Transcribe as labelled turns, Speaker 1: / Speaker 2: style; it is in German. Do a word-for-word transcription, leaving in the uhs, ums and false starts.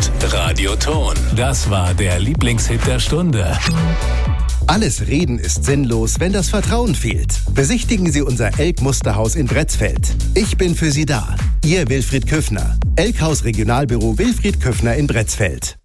Speaker 1: Hört Radio Ton. Das war der Lieblingshit der Stunde.
Speaker 2: Alles Reden ist sinnlos, wenn das Vertrauen fehlt. Besichtigen Sie unser Elk-Musterhaus in Bretzfeld. Ich bin für Sie da. Ihr Wilfried Küffner. Elkhaus Regionalbüro Wilfried Küffner in Bretzfeld.